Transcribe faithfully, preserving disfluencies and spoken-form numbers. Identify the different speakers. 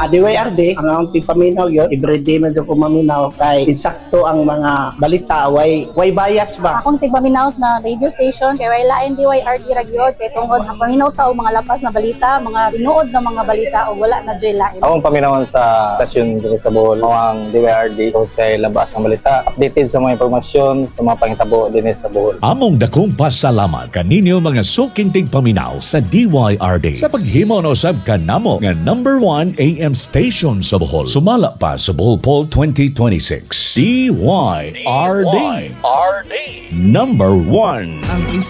Speaker 1: mga D Y R D, ang akong tipaminaw yun, everyday man ko maminaw kay insakto ang mga balita, way, way bias ba?
Speaker 2: Akong tipaminaw na radio station, kay way lain D Y R D ragyod, kay tungod ang paminaw tao mga lapas na balita, mga tinuod na mga balita o wala na joy lain.
Speaker 3: Akong paminawon sa stasyon dito sa Bohol, ang D Y R D o kay labas ng balita, updated sa mga impormasyon sa mga pangitabo din sa Bohol.
Speaker 4: Among dakong pasalamat kaninyo mga suking tigpaminaw sa D Y R D sa paghimo no sab kanamo nga number one A M station sa Bohol. Sumala pa sa Bohol Poll twenty twenty-six. D Y R D. Number one.
Speaker 5: Ang isa